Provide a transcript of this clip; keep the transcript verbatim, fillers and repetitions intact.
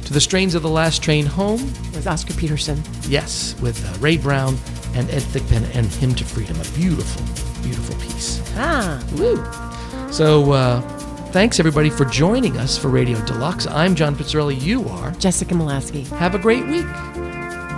To the Strains of the Last Train Home. With Oscar Peterson. Yes, with uh, Ray Brown and Ed Thigpen and Hymn to Freedom. A beautiful, beautiful piece. Ah. Woo. So, uh, thanks everybody for joining us for Radio Deluxe. I'm John Pizzarelli. You are Jessica Molaski. Have a great week.